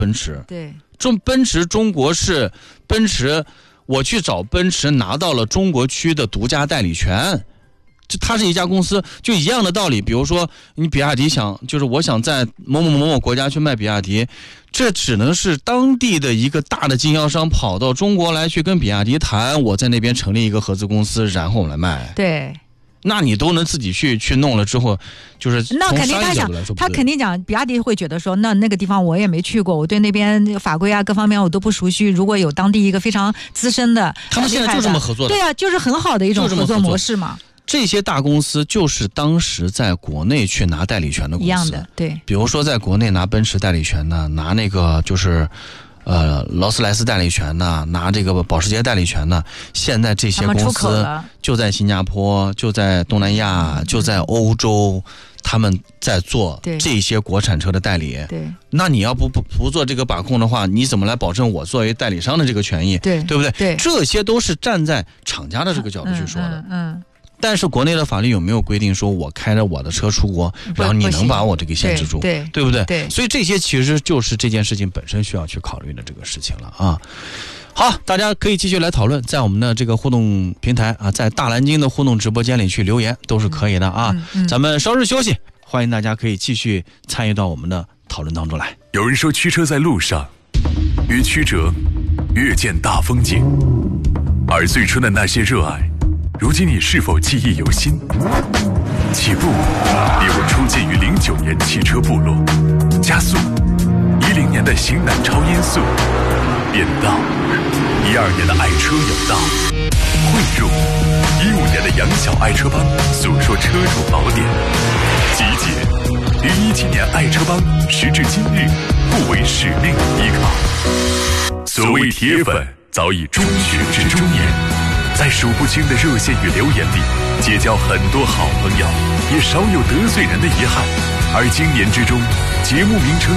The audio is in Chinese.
奔驰。 对， 奔驰中国是奔驰，我去找奔驰拿到了中国区的独家代理权。它是一家公司，就一样的道理。比如说，你比亚迪就是我想在某某国家去卖比亚迪，这只能是当地的一个大的经销商跑到中国来去跟比亚迪谈，我在那边成立一个合资公司，然后我们来卖。 对。 那你都能自己去弄了之后，就是那肯定他肯定讲，比亚迪会觉得说，那个地方我也没去过，我对那边法规啊各方面我都不熟悉。如果有当地一个非常资深的， 他们现在就这么合作的。 对啊，就是很好的一种合作模式嘛。 这些大公司就是当时在国内去拿代理权的公司， 一样的，对。 比如说在国内拿奔驰代理权呢，拿那个就是劳斯莱斯代理权呢，拿这个保时捷代理权呢，现在这些公司就在新加坡，就在东南亚，就在欧洲，他们在做这些国产车的代理。 对， 那你要不做这个把控的话，你怎么来保证我作为代理商的这个权益？对不对？ 对， 这些都是站在厂家的这个角度去说的。但是国内的法律有没有规定说我开着我的车出国，然后你能把我这个限制住，对不对？ 对， 所以这些其实就是这件事情本身需要去考虑的这个事情了啊。好，大家可以继续来讨论，在我们的这个互动平台啊，在大蓝鲸的互动直播间里去留言都是可以的啊。咱们稍事休息，欢迎大家可以继续参与到我们的讨论当中来。 有人说驱车在路上，越曲折越见大风景，而最初的那些热爱，如今你是否记忆犹新？起步令我初见于09年汽车部落，加速10年的型男超音速，变道12年的爱车有道，汇入15年的杨小爱车帮，诉说车主宝典，集结于17年爱车帮，时至今日不为使命依靠。所谓铁粉早已中学至中年，在数不清的热线与留言里结交很多好朋友，也少有得罪人的遗憾。而今年之中，节目名称